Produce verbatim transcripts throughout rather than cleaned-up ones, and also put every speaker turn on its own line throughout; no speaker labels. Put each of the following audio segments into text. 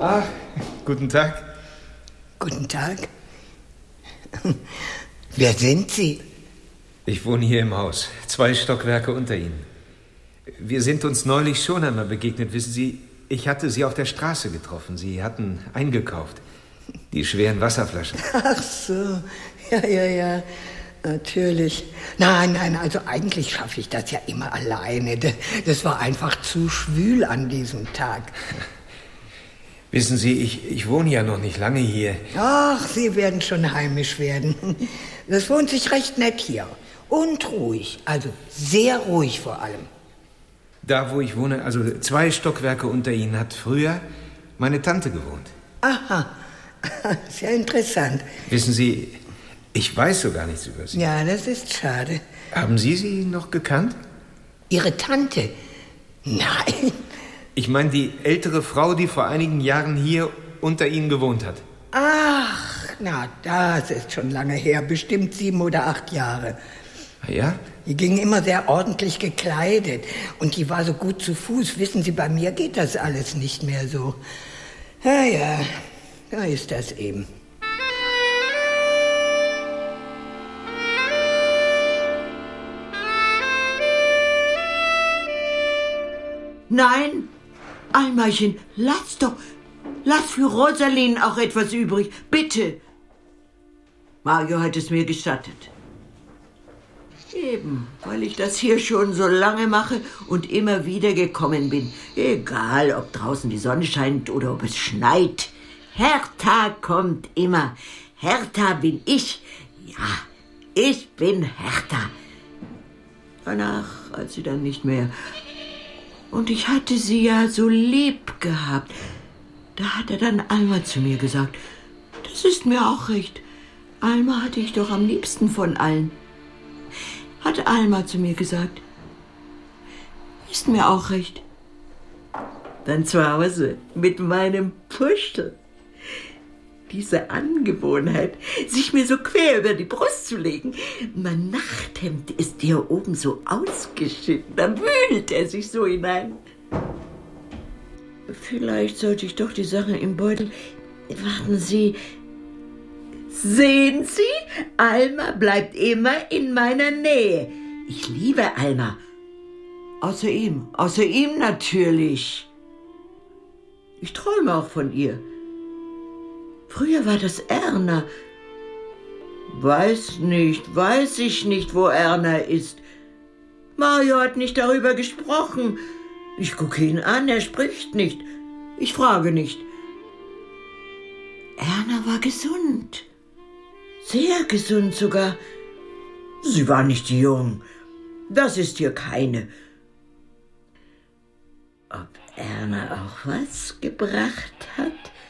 Ach, guten Tag.
Guten Tag. Wer sind Sie?
Ich wohne hier im Haus, zwei Stockwerke unter Ihnen. Wir sind uns neulich schon einmal begegnet, wissen Sie. Ich hatte Sie auf der Straße getroffen. Sie hatten eingekauft. Die schweren Wasserflaschen.
Ach so, ja, ja, ja, natürlich. Nein, nein, also eigentlich schaffe ich das ja immer alleine. Das war einfach zu schwül an diesem Tag.
Wissen Sie, ich, ich wohne ja noch nicht lange hier.
Ach, Sie werden schon heimisch werden. Das wohnt sich recht nett hier. Und ruhig, also sehr ruhig vor allem.
Da, wo ich wohne, also zwei Stockwerke unter Ihnen, hat früher meine Tante gewohnt.
Aha, sehr interessant.
Wissen Sie, ich weiß so gar nichts über sie.
Ja, das ist schade.
Haben Sie sie noch gekannt?
Ihre Tante? Nein.
Ich meine die ältere Frau, die vor einigen Jahren hier unter Ihnen gewohnt hat.
Ach, na, das ist schon lange her, bestimmt sieben oder acht Jahre.
Ja?
Die ging immer sehr ordentlich gekleidet und die war so gut zu Fuß. Wissen Sie, bei mir geht das alles nicht mehr so. Ja, ja, da ist das eben.
Nein, Almerchen, lass doch, lass für Rosalin auch etwas übrig, bitte. Mario hat es mir gestattet. Eben, weil ich das hier schon so lange mache und immer wieder gekommen bin. Egal, ob draußen die Sonne scheint oder ob es schneit. Hertha kommt immer. Hertha bin ich. Ja, ich bin Hertha. Danach, als sie dann nicht mehr... Und ich hatte sie ja so lieb gehabt. Da hat er dann Alma zu mir gesagt. Das ist mir auch recht. Alma hatte ich doch am liebsten von allen. Hat Alma zu mir gesagt. Ist mir auch recht. Dann zu Hause mit meinem Puschel. Diese Angewohnheit, sich mir so quer über die Brust zu legen. Mein Nachthemd ist hier oben so ausgeschnitten. Da wühlt er sich so hinein. Vielleicht sollte ich doch die Sache im Beutel... Warten Sie... Sehen Sie? Alma bleibt immer in meiner Nähe. Ich liebe Alma. Außer ihm. Außer ihm natürlich. Ich träume auch von ihr. Früher war das Erna. Weiß nicht, weiß ich nicht, wo Erna ist. Mario hat nicht darüber gesprochen. Ich gucke ihn an, er spricht nicht. Ich frage nicht. Erna war gesund. Sehr gesund sogar. Sie war nicht jung. Das ist hier keine. Ob Erna auch was gebracht hat?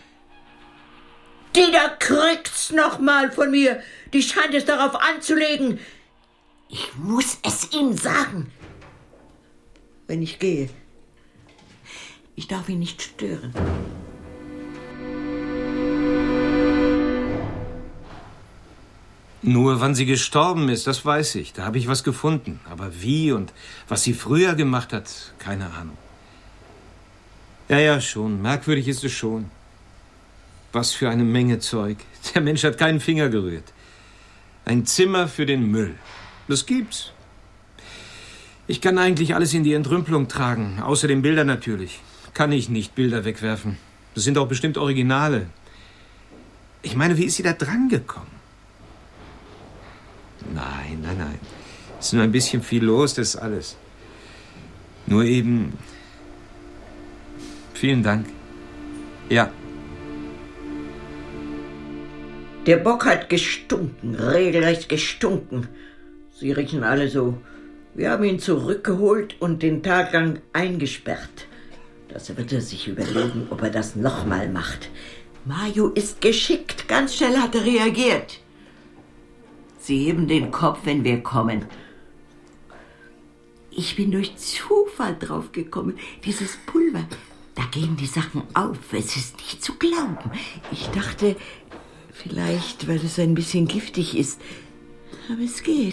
Die da kriegt's noch mal von mir. Die scheint es darauf anzulegen. Ich muss es ihm sagen. Wenn ich gehe. Ich darf ihn nicht stören.
Nur wann sie gestorben ist, das weiß ich. Da habe ich was gefunden. Aber wie und was sie früher gemacht hat, keine Ahnung. Ja, ja, schon. Merkwürdig ist es schon. Was für eine Menge Zeug. Der Mensch hat keinen Finger gerührt. Ein Zimmer für den Müll. Das gibt's. Ich kann eigentlich alles in die Entrümpelung tragen. Außer den Bildern natürlich. Kann ich nicht Bilder wegwerfen. Das sind auch bestimmt Originale. Ich meine, wie ist sie da dran gekommen? Nein, nein, nein. Es ist nur ein bisschen viel los, das ist alles. Nur eben... Vielen Dank. Ja.
Der Bock hat gestunken, regelrecht gestunken. Sie riechen alle so. Wir haben ihn zurückgeholt und den Tag lang eingesperrt. Das wird er sich überlegen, ob er das nochmal macht. Mario ist geschickt, ganz schnell hat er reagiert. Sie heben den Kopf, wenn wir kommen. Ich bin durch Zufall draufgekommen. Dieses Pulver, da gehen die Sachen auf. Es ist nicht zu glauben. Ich dachte, vielleicht, weil es ein bisschen giftig ist. Aber es geht.